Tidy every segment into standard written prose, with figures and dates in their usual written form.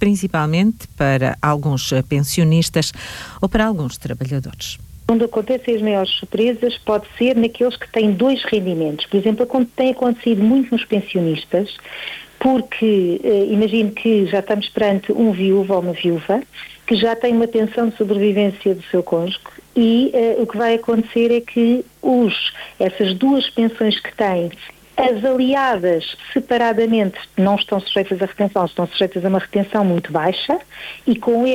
principalmente para alguns pensionistas ou para alguns trabalhadores. Onde acontecem as maiores surpresas pode ser naqueles que têm dois rendimentos. Por exemplo, quando tem acontecido muito nos pensionistas, porque imagino que já estamos perante um viúvo ou uma viúva que já tem uma pensão de sobrevivência do seu cônjuge e o que vai acontecer é que essas duas pensões que têm, avaliadas separadamente, não estão sujeitas à retenção, estão sujeitas a uma retenção muito baixa e com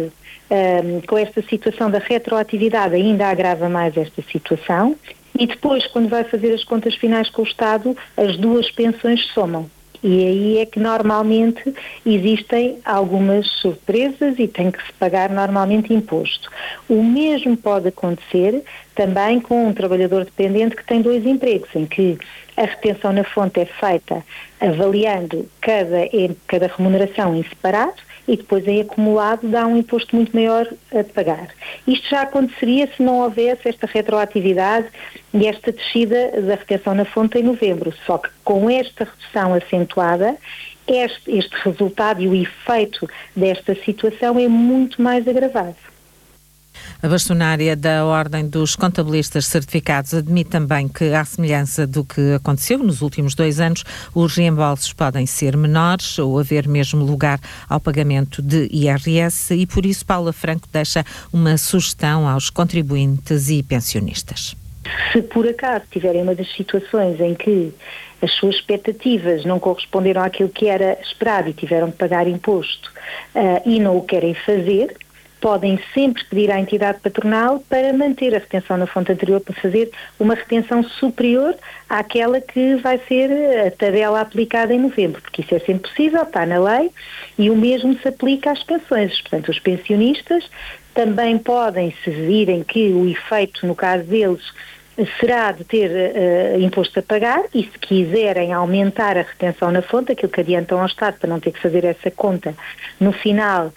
esta situação da retroatividade ainda agrava mais esta situação e depois, quando vai fazer as contas finais com o Estado, as duas pensões somam. E aí é que normalmente existem algumas surpresas e tem que se pagar normalmente imposto. O mesmo pode acontecer também com um trabalhador dependente que tem dois empregos, em que a retenção na fonte é feita avaliando cada remuneração em separado e depois em acumulado dá um imposto muito maior a pagar. Isto já aconteceria se não houvesse esta retroatividade e esta descida da retenção na fonte em novembro. Só que com esta redução acentuada, este resultado e o efeito desta situação é muito mais agravado. A bastonária da Ordem dos Contabilistas Certificados admite também que, à semelhança do que aconteceu nos últimos 2 anos, os reembolsos podem ser menores ou haver mesmo lugar ao pagamento de IRS e, por isso, Paula Franco deixa uma sugestão aos contribuintes e pensionistas. Se por acaso tiverem uma das situações em que as suas expectativas não corresponderam àquilo que era esperado e tiveram que pagar imposto e não o querem fazer, podem sempre pedir à entidade patronal para manter a retenção na fonte anterior, para fazer uma retenção superior àquela que vai ser a tabela aplicada em novembro, porque isso é sempre possível, está na lei, e o mesmo se aplica às pensões. Portanto, os pensionistas também podem, se virem que o efeito, no caso deles, será de ter imposto a pagar e se quiserem aumentar a retenção na fonte, aquilo que adiantam ao Estado para não ter que fazer essa conta no final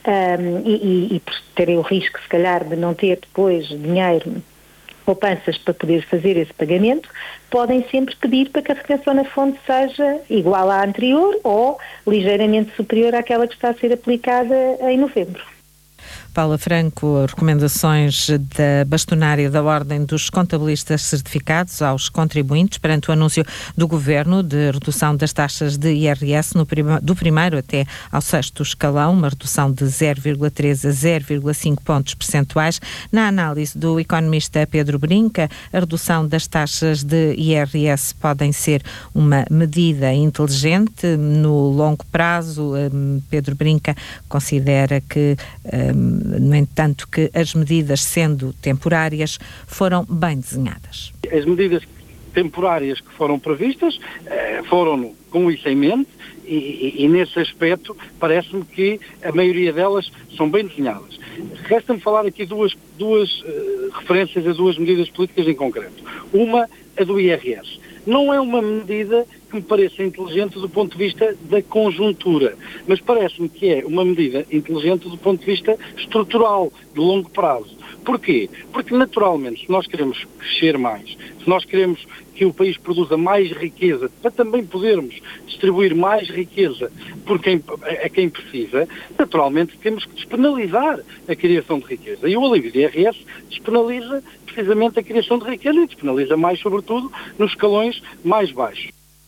e por terem o risco, se calhar, de não ter depois dinheiro, poupanças para poder fazer esse pagamento, podem sempre pedir para que a retenção na fonte seja igual à anterior ou ligeiramente superior àquela que está a ser aplicada em novembro. Paula Franco, recomendações da bastonária da Ordem dos Contabilistas Certificados aos contribuintes perante o anúncio do Governo de redução das taxas de IRS do primeiro até ao sexto escalão, uma redução de 0,3 a 0,5 pontos percentuais. Na análise do economista Pedro Brinca, a redução das taxas de IRS podem ser uma medida inteligente no longo prazo. Pedro Brinca considera que no entanto, que as medidas, sendo temporárias, foram bem desenhadas. As medidas temporárias que foram previstas foram com isso em mente e nesse aspecto parece-me que a maioria delas são bem desenhadas. Resta-me falar aqui duas referências a duas medidas políticas em concreto. Uma, a do IRS. Não é uma medida que me pareça inteligente do ponto de vista da conjuntura, mas parece-me que é uma medida inteligente do ponto de vista estrutural, de longo prazo. Porquê? Porque, naturalmente, se nós queremos crescer mais, se nós queremos que o país produza mais riqueza, para também podermos distribuir mais riqueza a quem precisa, naturalmente temos que despenalizar a criação de riqueza. E o alívio de IRS despenaliza precisamente a criação de riqueza e despenaliza mais, sobretudo, nos escalões mais baixos.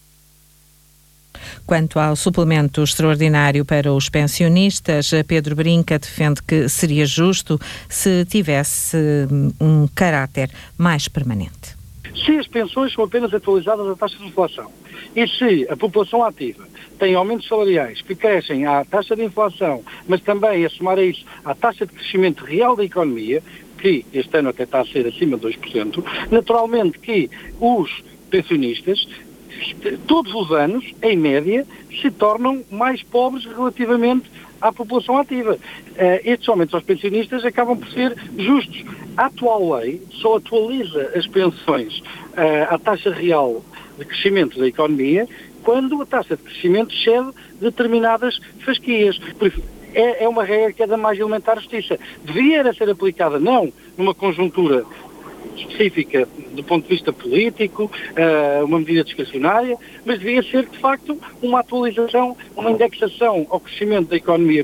Quanto ao suplemento extraordinário para os pensionistas, Pedro Brinca defende que seria justo se tivesse um caráter mais permanente. Se as pensões são apenas atualizadas à taxa de inflação e se a população ativa tem aumentos salariais que crescem à taxa de inflação, mas também a somar a isso à taxa de crescimento real da economia, que este ano até está a ser acima de 2%, naturalmente que os pensionistas todos os anos, em média, se tornam mais pobres relativamente à população ativa. Estes aumentos aos pensionistas acabam por ser justos. A atual lei só atualiza as pensões à taxa real de crescimento da economia quando a taxa de crescimento excede determinadas fasquias. Por isso, é uma regra que é da mais elementar justiça. Devia ser aplicada não numa conjuntura específica do ponto de vista político, uma medida discrecionária, mas devia ser, de facto, uma atualização, uma indexação ao crescimento da economia